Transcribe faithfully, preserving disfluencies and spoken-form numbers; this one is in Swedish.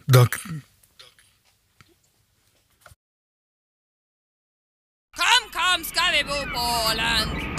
Då, Kom, kom, ska vi bo på Åland?